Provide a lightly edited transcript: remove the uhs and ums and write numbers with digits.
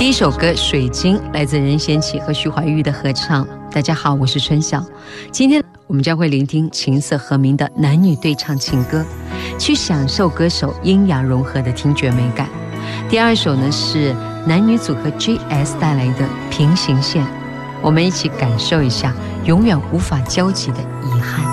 第一首歌《水晶》来自任贤齐和徐怀钰的合唱。大家好，我是春晓。今天我们将会聆听琴瑟和鸣的男女对唱情歌，去享受歌手阴阳融合的听觉美感。第二首呢是男女组合 GS 带来的《平行线》，我们一起感受一下永远无法交集的遗憾。